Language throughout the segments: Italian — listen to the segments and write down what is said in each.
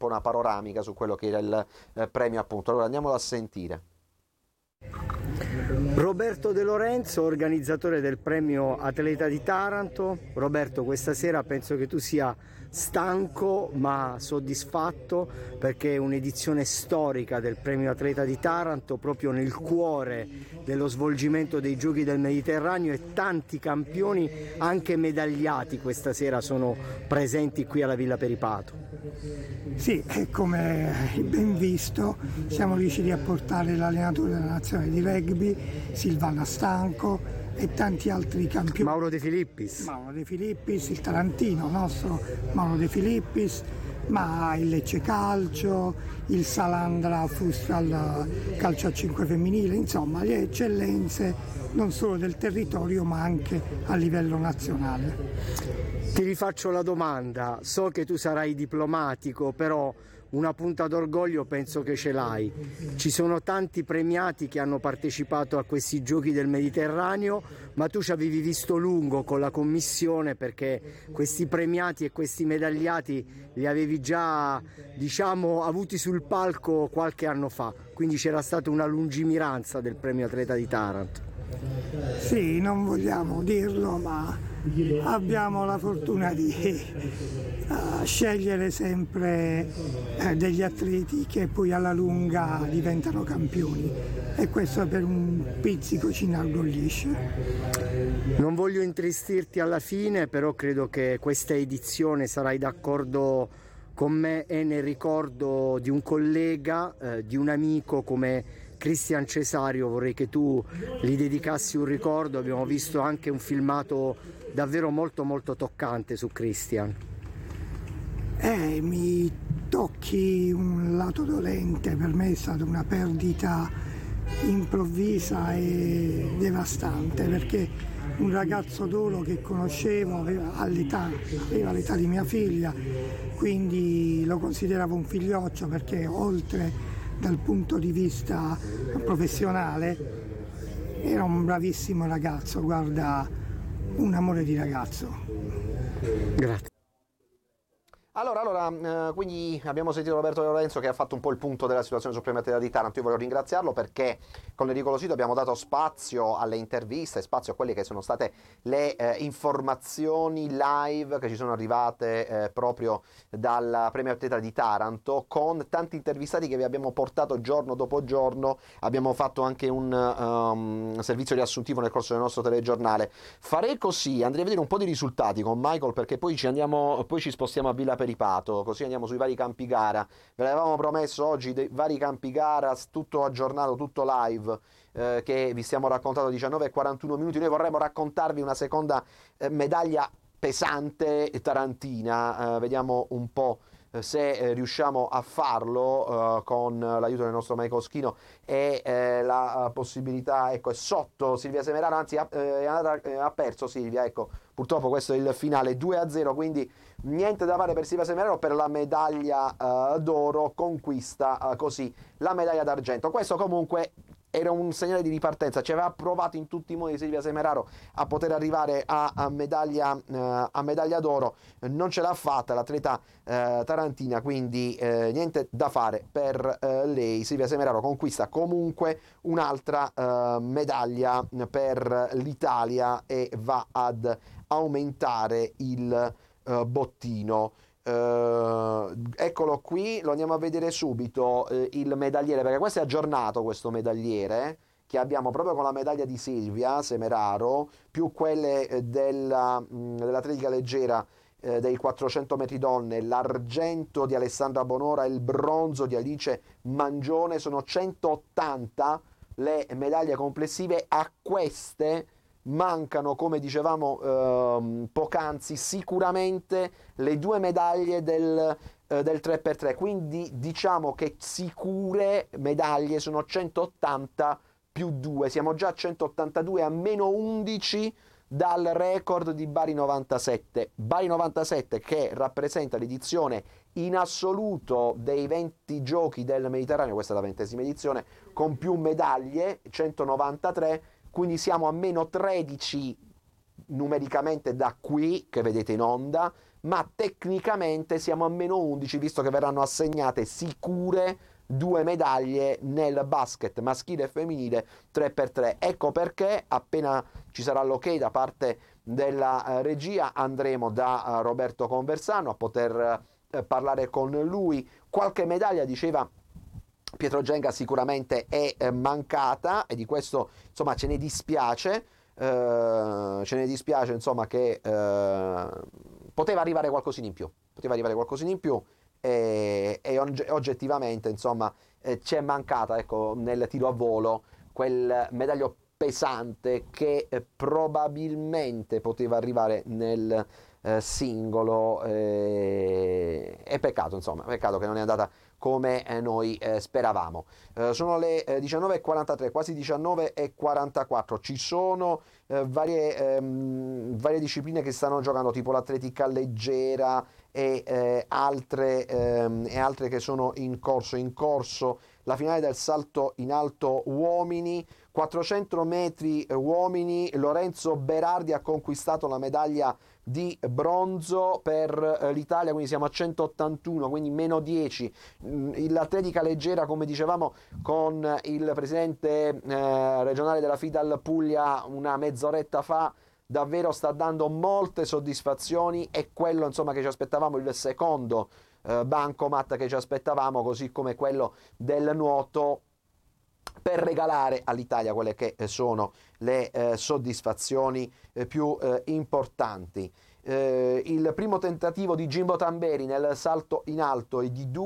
po' una panoramica su quello che era il premio, appunto. Allora andiamolo a sentire. Roberto De Lorenzo, organizzatore del premio Atleta di Taranto. Roberto, questa sera penso che tu sia stanco ma soddisfatto, perché è un'edizione storica del premio Atleta di Taranto, proprio nel cuore dello svolgimento dei Giochi del Mediterraneo, e tanti campioni anche medagliati questa sera sono presenti qui alla Villa Peripato. Sì, come hai ben visto, siamo riusciti a portare l'allenatore della nazionale di rugby, Silvana Stanco, e tanti altri campioni. Mauro De Filippis. Mauro De Filippis, il tarantino nostro Mauro De Filippis, ma il Lecce Calcio, il Salandra Futsal Calcio a 5 femminile, insomma le eccellenze non solo del territorio ma anche a livello nazionale. Ti rifaccio la domanda, so che tu sarai diplomatico, però una punta d'orgoglio penso che ce l'hai. Ci sono tanti premiati che hanno partecipato a questi Giochi del Mediterraneo, ma tu ci avevi visto lungo con la commissione, perché questi premiati e questi medagliati li avevi già, diciamo, avuti sul palco qualche anno fa, quindi c'era stata una lungimiranza del premio Atleta di Taranto. Sì, non vogliamo dirlo, ma abbiamo la fortuna di scegliere sempre degli atleti che poi alla lunga diventano campioni, e questo per un pizzico ci inorgoglisce. Non voglio intristirti alla fine, però credo che questa edizione, sarai d'accordo con me, è nel ricordo di un collega, di un amico come Cristian Cesario. Vorrei che tu gli dedicassi un ricordo. Abbiamo visto anche un filmato davvero molto molto toccante su Cristian. Mi tocchi un lato dolente, per me è stata una perdita improvvisa e devastante, perché un ragazzo d'oro che conoscevo aveva l'età di mia figlia, quindi lo consideravo un figlioccio, perché oltre dal punto di vista professionale era un bravissimo ragazzo, guarda, un amore di ragazzo. Grazie. Allora, quindi abbiamo sentito Roberto De Lorenzo che ha fatto un po' il punto della situazione sul premio Atleta di Taranto. Io voglio ringraziarlo perché con Enrico Losito abbiamo dato spazio alle interviste, spazio a quelle che sono state le informazioni live che ci sono arrivate proprio dal premio Atleta di Taranto, con tanti intervistati che vi abbiamo portato giorno dopo giorno. Abbiamo fatto anche un servizio riassuntivo nel corso del nostro telegiornale. Farei così, andrei a vedere un po' di risultati con Michael, perché poi ci spostiamo a Villa Peripato, così andiamo sui vari campi gara. Ve l'avevamo promesso oggi, dei vari campi gara, tutto aggiornato, tutto live, che vi stiamo raccontando. 19:41 minuti. Noi vorremmo raccontarvi una seconda medaglia pesante tarantina. Vediamo un po' se riusciamo a farlo con l'aiuto del nostro Michael Schino, e la possibilità, ecco, è sotto Silvia Semeraro, anzi ha perso Silvia, ecco, purtroppo questo è il finale, 2-0, quindi niente da fare per Silvia Semeraro. Per la medaglia d'oro conquista così la medaglia d'argento. Questo comunque era un segnale di ripartenza, ci aveva provato in tutti i modi Silvia Semeraro a poter arrivare a medaglia d'oro, non ce l'ha fatta l'atleta tarantina, quindi niente da fare per lei. Silvia Semeraro conquista comunque un'altra medaglia per l'Italia e va ad aumentare il bottino. Eccolo qui, lo andiamo a vedere subito, il medagliere, perché questo è aggiornato, questo medagliere che abbiamo proprio con la medaglia di Silvia Semeraro, più quelle dell'atletica leggera dei 400 metri donne, l'argento di Alessandra Bonora e il bronzo di Alice Mangione. Sono 180 le medaglie complessive. A queste mancano, come dicevamo poc'anzi, sicuramente le 2 medaglie del 3x3, quindi diciamo che sicure medaglie sono 180 più 2, siamo già a 182, a meno 11 dal record di Bari 97. Bari 97 che rappresenta l'edizione in assoluto dei 20 giochi del Mediterraneo, questa è la 20ª edizione, con più medaglie, 193, quindi siamo a meno 13 numericamente da qui, che vedete in onda, ma tecnicamente siamo a meno 11, visto che verranno assegnate sicure 2 medaglie nel basket maschile e femminile 3x3. Ecco perché appena ci sarà l'ok da parte della regia andremo da Roberto Conversano a poter parlare con lui. Qualche medaglia, diceva Pietro Genga, sicuramente è mancata, e di questo insomma ce ne dispiace. Insomma, che poteva arrivare qualcosina in più, e oggettivamente insomma ci è mancata, ecco, nel tiro a volo quel medaglio pesante che probabilmente poteva arrivare nel singolo, e peccato che non è andata come noi speravamo. Sono le 19:43, quasi 19:44. Ci sono varie discipline che stanno giocando, tipo l'atletica leggera e altre che sono in corso. La finale del salto in alto uomini, 400 metri uomini. Lorenzo Berardi ha conquistato la medaglia di bronzo per l'Italia, quindi siamo a 181, quindi meno 10. L'atletica leggera, come dicevamo con il presidente regionale della FIDAL Puglia una mezz'oretta fa, davvero sta dando molte soddisfazioni. È quello insomma che ci aspettavamo, il secondo bancomat che ci aspettavamo, così come quello del nuoto, per regalare all'Italia quelle che sono le soddisfazioni più importanti. Il primo tentativo di Jimbo Tamberi nel salto in alto è di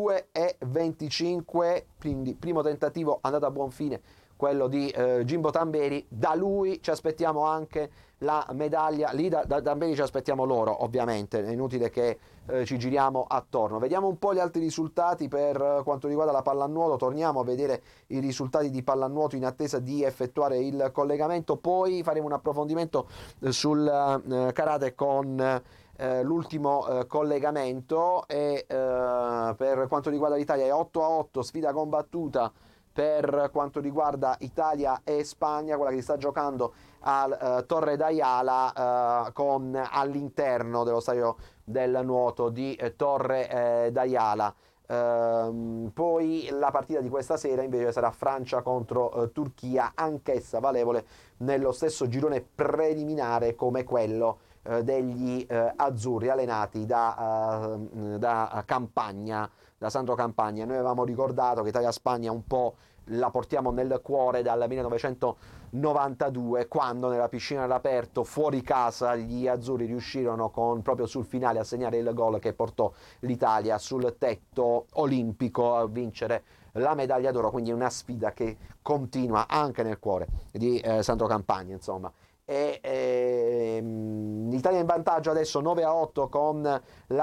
2,25, quindi primo tentativo andato a buon fine, quello di Jimbo Tamberi. Da lui ci aspettiamo anche la medaglia, lì da Tamberi ci aspettiamo l'oro, ovviamente, è inutile che ci giriamo attorno. Vediamo un po' gli altri risultati per quanto riguarda la pallanuoto. Torniamo a vedere i risultati di pallanuoto in attesa di effettuare il collegamento, poi faremo un approfondimento sul karate con l'ultimo collegamento, e per quanto riguarda l'Italia è 8-8, sfida combattuta per quanto riguarda Italia e Spagna, quella che si sta giocando al Torre d'Ayala, con all'interno dello stadio del nuoto di Torre d'Ayala. Poi la partita di questa sera invece sarà Francia contro Turchia, anch'essa valevole nello stesso girone preliminare come quello degli azzurri, allenati da Campagna, da Sandro Campagna. Noi avevamo ricordato che Italia-Spagna un po' la portiamo nel cuore dal 1992, quando nella piscina all'aperto fuori casa gli azzurri riuscirono proprio sul finale a segnare il gol che portò l'Italia sul tetto olimpico a vincere la medaglia d'oro. Quindi è una sfida che continua anche nel cuore di Sandro Campagna, insomma. L'Italia in vantaggio adesso 9-8 con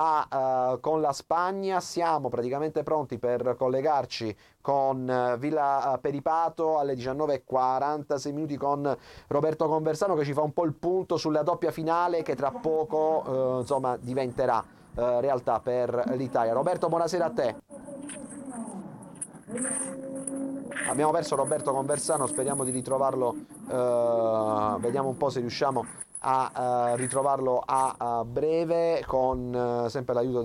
la Spagna. Siamo praticamente pronti per collegarci con Villa Peripato alle 19:46 minuti con Roberto Conversano, che ci fa un po' il punto sulla doppia finale che tra poco insomma diventerà realtà per l'Italia. Roberto, buonasera a te. Abbiamo perso Roberto Conversano, speriamo di ritrovarlo, vediamo un po' se riusciamo a ritrovarlo a breve, con sempre l'aiuto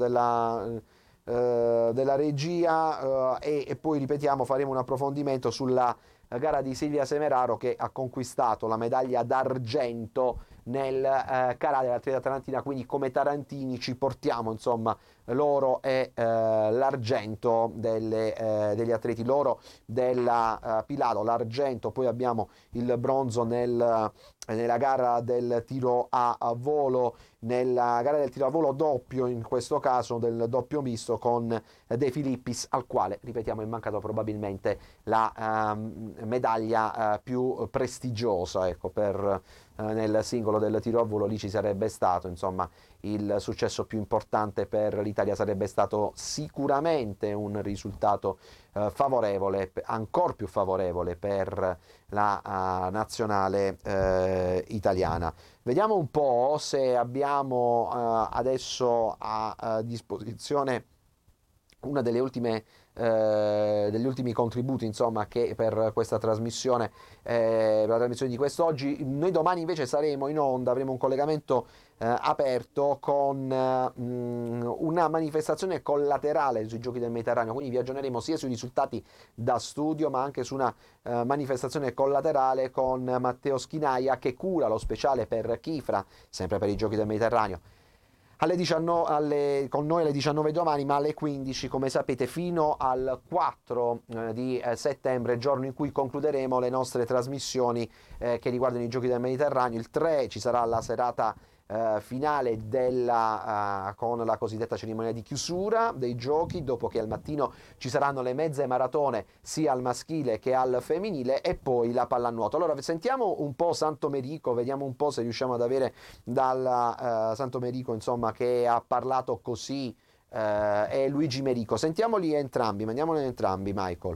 della regia, e poi ripetiamo, faremo un approfondimento sulla gara di Silvia Semeraro, che ha conquistato la medaglia d'argento nel karate dell'atleta tarantina. Quindi come tarantini ci portiamo insomma l'oro e l'argento degli atleti, l'oro della Pilato, l'argento, poi abbiamo il bronzo nella gara del tiro a volo, nella gara del tiro a volo doppio, in questo caso del doppio misto con De Filippis, al quale, ripetiamo, è mancato probabilmente la medaglia più prestigiosa, ecco, per nel singolo del tiro a volo. Lì ci sarebbe stato insomma il successo più importante per l'Italia, sarebbe stato sicuramente un risultato favorevole, ancor più favorevole per la nazionale italiana. Vediamo un po' se abbiamo adesso a disposizione una delle ultime degli ultimi contributi, insomma, che per questa trasmissione, per la trasmissione di quest'oggi. Noi domani invece saremo in onda, avremo un collegamento aperto con una manifestazione collaterale sui Giochi del Mediterraneo, quindi vi aggiorneremo sia sui risultati da studio ma anche su una manifestazione collaterale con Matteo Schinaia, che cura lo speciale per Chifra, sempre per i Giochi del Mediterraneo. Con noi alle 19 domani, ma alle 15, come sapete, fino al 4 di settembre, giorno in cui concluderemo le nostre trasmissioni che riguardano i Giochi del Mediterraneo. Il 3 ci sarà la serata finale con la cosiddetta cerimonia di chiusura dei giochi, dopo che al mattino ci saranno le mezze maratone sia al maschile che al femminile, e poi la pallanuoto. Allora sentiamo un po' Santomerico, vediamo un po' se riusciamo ad avere dal Santomerico, insomma, che ha parlato così, e Luigi Merico. Mandiamoli entrambi, Michael.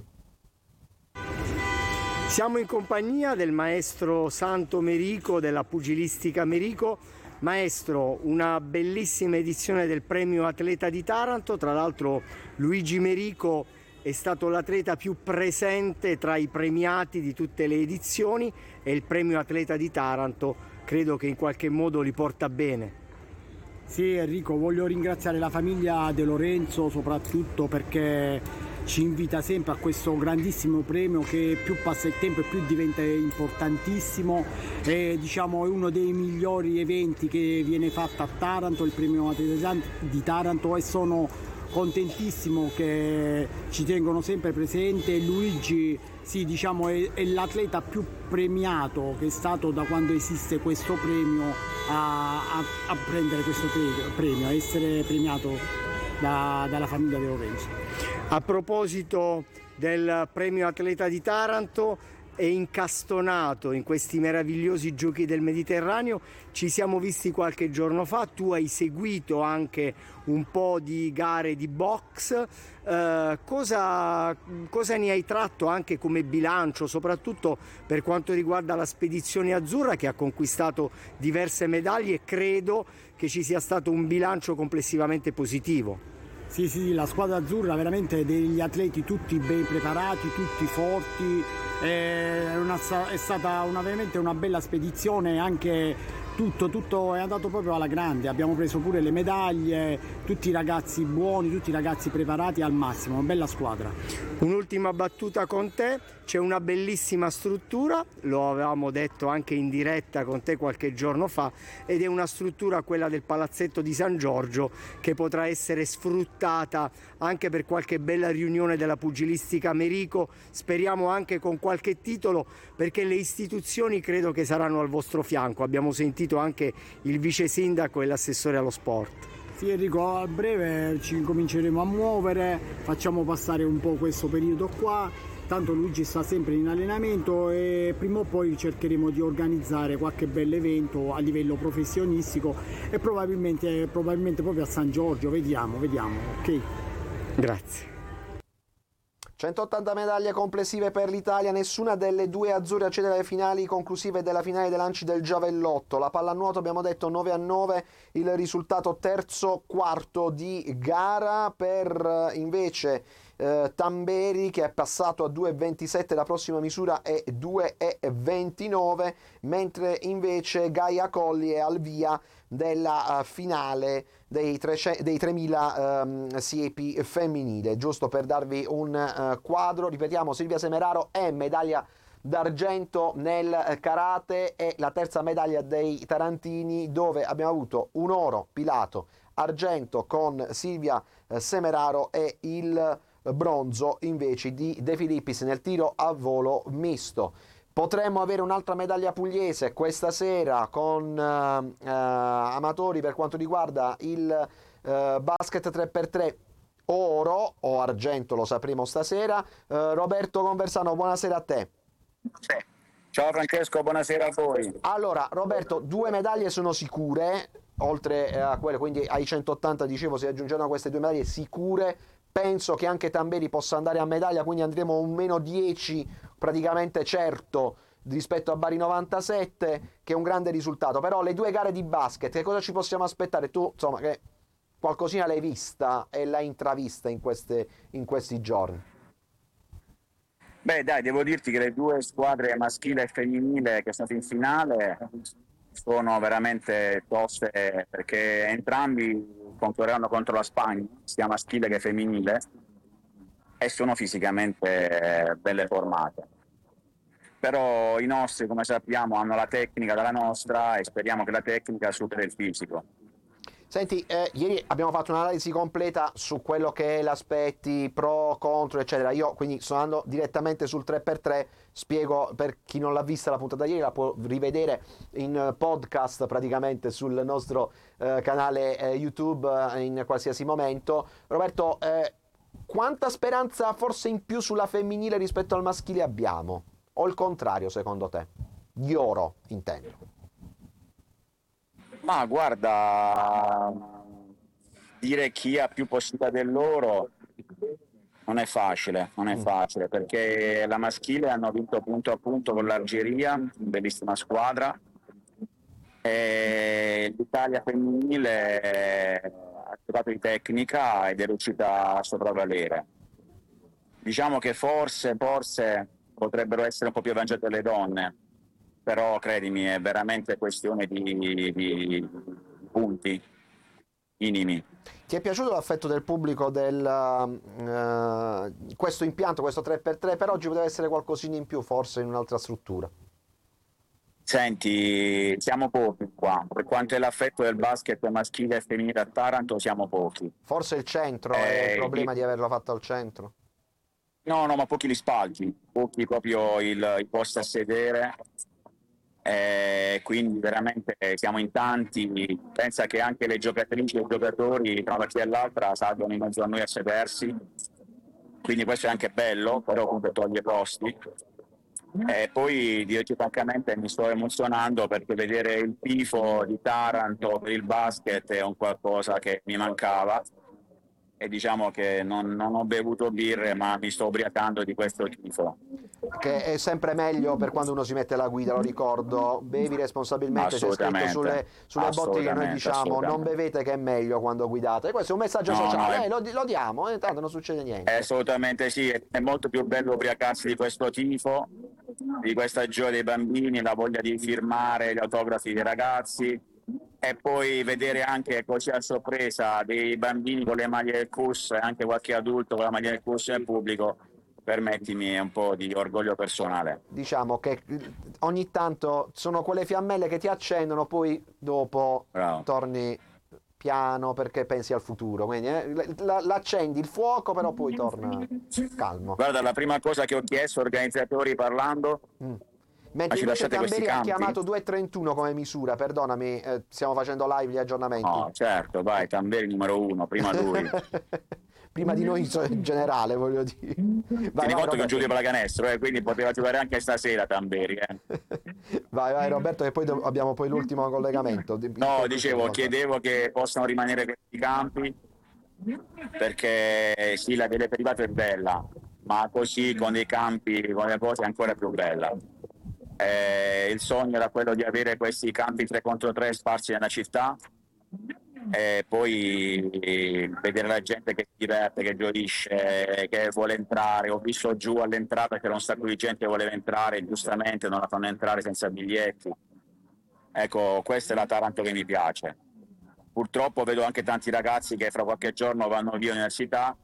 Siamo in compagnia del maestro Santomerico della Pugilistica Merico. Maestro, una bellissima edizione del premio atleta di Taranto. Tra l'altro Luigi Merico è stato l'atleta più presente tra i premiati di tutte le edizioni, e il premio atleta di Taranto credo che in qualche modo li porta bene. Sì, Enrico, voglio ringraziare la famiglia De Lorenzo soprattutto perché ci invita sempre a questo grandissimo premio che più passa il tempo e più diventa importantissimo, e diciamo è uno dei migliori eventi che viene fatto a Taranto, il premio atleta di Taranto, e sono contentissimo che ci tengono sempre presente. Luigi, sì, diciamo è l'atleta più premiato che è stato da quando esiste questo premio a prendere questo premio, a essere premiato dalla famiglia De Lorenzo. A proposito del premio atleta di Taranto, è incastonato in questi meravigliosi Giochi del Mediterraneo. Ci siamo visti qualche giorno fa, tu hai seguito anche un po' di gare di box. Cosa ne hai tratto anche come bilancio, soprattutto per quanto riguarda la spedizione azzurra, che ha conquistato diverse medaglie, e credo che ci sia stato un bilancio complessivamente positivo? Sì, la squadra azzurra veramente degli atleti tutti ben preparati, tutti forti, è stata veramente una bella spedizione, anche tutto è andato proprio alla grande, abbiamo preso pure le medaglie, tutti i ragazzi buoni, tutti i ragazzi preparati al massimo, una bella squadra. Un'ultima battuta con te: c'è una bellissima struttura, lo avevamo detto anche in diretta con te qualche giorno fa, ed è una struttura, quella del Palazzetto di San Giorgio, che potrà essere sfruttata anche per qualche bella riunione della Pugilistica Merico, speriamo anche con qualche titolo, perché le istituzioni credo che saranno al vostro fianco. Abbiamo sentito anche il vice sindaco e l'assessore allo sport. Sì, Enrico, a breve ci cominceremo a muovere, facciamo passare un po' questo periodo qua, tanto Luigi sta sempre in allenamento e prima o poi cercheremo di organizzare qualche bel evento a livello professionistico, e probabilmente proprio a San Giorgio, vediamo, ok? Grazie. 180 medaglie complessive per l'Italia, nessuna delle due azzurre accede alle finali conclusive della finale dei lanci del giavellotto. La pallanuoto, abbiamo detto, 9-9 il risultato terzo-quarto di gara. Per invece Tamberi, che è passato a 2,27, la prossima misura è 2,29, mentre invece Gaia Colli è al via della finale dei 3000 siepi femminile. Giusto per darvi un quadro, ripetiamo, Silvia Semeraro è medaglia d'argento nel karate, e la terza medaglia dei tarantini, dove abbiamo avuto un oro Pilato, argento con Silvia Semeraro, e il bronzo invece di De Filippis nel tiro a volo misto. Potremmo avere un'altra medaglia pugliese questa sera con amatori per quanto riguarda il basket 3x3, oro o argento lo sapremo stasera. Roberto Conversano, buonasera a te. Ciao Francesco, buonasera a voi. Allora Roberto, 2 medaglie sono sicure, oltre a quelle, quindi ai 180 dicevo si aggiungeranno queste 2 medaglie sicure. Penso che anche Tamberi possa andare a medaglia, quindi andremo un -10 praticamente certo rispetto a Bari 97, che è un grande risultato. Però le 2 gare di basket, che cosa ci possiamo aspettare? Tu, insomma, che qualcosina l'hai vista e l'hai intravista in questi giorni? Beh, dai, devo dirti che le due squadre maschile e femminile che sono state in finale sono veramente toste perché entrambi concorreranno contro la Spagna, sia maschile che femminile, e sono fisicamente belle formate. Però i nostri, come sappiamo, hanno la tecnica della nostra e speriamo che la tecnica superi il fisico. Senti, ieri abbiamo fatto un'analisi completa su quello che è l'aspetti pro, contro, eccetera. Io quindi sono andando direttamente sul 3x3, spiego per chi non l'ha vista la puntata di ieri, la può rivedere in podcast praticamente sul nostro canale YouTube in qualsiasi momento. Roberto, quanta speranza forse in più sulla femminile rispetto al maschile abbiamo? O il contrario, secondo te? Gli oro, intendo. Ma guarda, dire chi ha più possibilità del loro non è facile, perché la maschile hanno vinto punto a punto con l'Algeria, bellissima squadra, e l'Italia femminile ha giocato di tecnica ed è riuscita a sopravvalere. Diciamo che forse potrebbero essere un po' più avvantaggiate le donne, però credimi, è veramente questione di punti minimi. Ti è piaciuto l'affetto del pubblico questo impianto, questo 3x3? Per oggi poteva essere qualcosina in più, forse in un'altra struttura. Senti, siamo pochi qua, per quanto è l'affetto del basket maschile e femminile a Taranto siamo pochi. Forse il centro è il problema di averlo fatto al centro. No, ma pochi gli spalti, pochi proprio i posti a sedere. Quindi veramente siamo in tanti, pensa che anche le giocatrici e i giocatori tra una partita e l'altra salgono in mezzo a noi a sedersi, quindi questo è anche bello, però comunque toglie posti. E poi dirti francamente mi sto emozionando perché vedere il tifo di Taranto per il basket è un qualcosa che mi mancava, e diciamo che non ho bevuto birre, ma mi sto ubriacando di questo tifo. Che è sempre meglio per quando uno si mette alla guida, lo ricordo, bevi responsabilmente, c'è scritto sulle bottiglie, noi diciamo non bevete che è meglio quando guidate, e questo è un messaggio sociale, lo diamo, tanto non succede niente. Assolutamente sì, è molto più bello ubriacarsi di questo tifo, di questa gioia dei bambini, la voglia di firmare gli autografi dei ragazzi, e poi vedere anche così a sorpresa dei bambini con le maglie del CUS e anche qualche adulto con la maglia del CUS nel pubblico, permettimi, è un po' di orgoglio personale. Diciamo che ogni tanto sono quelle fiammelle che ti accendono, poi dopo torni piano perché pensi al futuro, quindi l'accendi il fuoco, però poi torna calmo. Guarda, la prima cosa che ho chiesto, organizzatori parlando, mentre invece Tamberi ha chiamato 2,31 come misura, perdonami, stiamo facendo live gli aggiornamenti. No, certo, vai, Tamberi numero 1, prima lui. Prima di noi in generale, voglio dire. Tieni conto che è un giudice pallacanestro, quindi poteva giocare anche stasera Tamberi. Vai Roberto, che poi abbiamo poi l'ultimo collegamento. No, dicevo, chiedevo che possano rimanere questi campi, perché sì, la via privata è bella, ma così con dei campi, con le cose è ancora più bella. Il sogno era quello di avere questi campi 3 contro 3 sparsi nella città, e poi vedere la gente che si diverte, che gioisce, che vuole entrare. Ho visto giù all'entrata che era un sacco di gente che voleva entrare, giustamente non la fanno entrare senza biglietti. Ecco, questa è la Taranto che mi piace. Purtroppo vedo anche tanti ragazzi che fra qualche giorno vanno via all'università,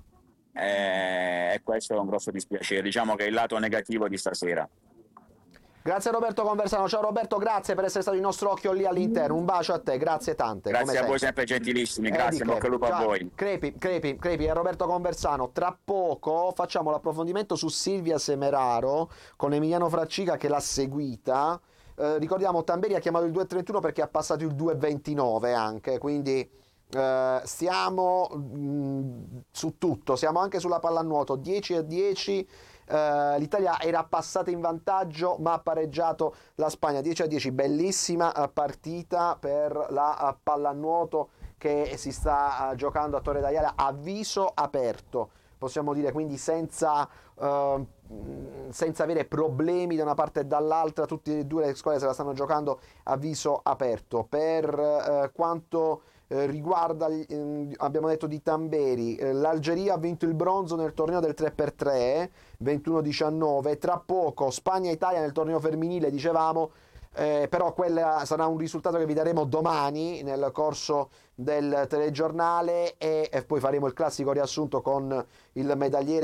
e questo è un grosso dispiacere. Diciamo che è il lato negativo di stasera. Grazie Roberto Conversano, ciao Roberto, grazie per essere stato il nostro occhio lì all'interno, un bacio a te, grazie tante. Grazie a voi, sempre gentilissimi, grazie, bocca al lupo a voi. Crepi e Roberto Conversano. Tra poco facciamo l'approfondimento su Silvia Semeraro con Emiliano Fraccica che l'ha seguita. Ricordiamo, Tamberi ha chiamato il 2,31 perché ha passato il 2,29 anche, quindi stiamo su tutto, siamo anche sulla pallanuoto 10-10. L'Italia era passata in vantaggio ma ha pareggiato la Spagna 10-10, bellissima partita per la pallanuoto che si sta giocando a Torre d'Aiala a viso aperto, possiamo dire, quindi senza avere problemi da una parte e dall'altra. Tutte e due le squadre se la stanno giocando a viso aperto. Per quanto riguarda, abbiamo detto di Tamberi, l'Algeria ha vinto il bronzo nel torneo del 3x3, 21-19, tra poco Spagna-Italia nel torneo femminile, dicevamo, però quella sarà un risultato che vi daremo domani nel corso del telegiornale, e poi faremo il classico riassunto con il medagliere